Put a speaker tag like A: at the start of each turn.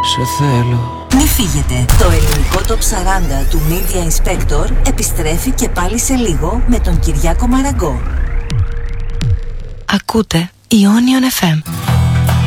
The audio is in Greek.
A: Σε θέλω.
B: Μη φύγετε. Το ελληνικό Top 40 του Media Inspector επιστρέφει και πάλι σε λίγο με τον Κυριάκο Μαραγκό.
C: Ακούτε Ionion FM.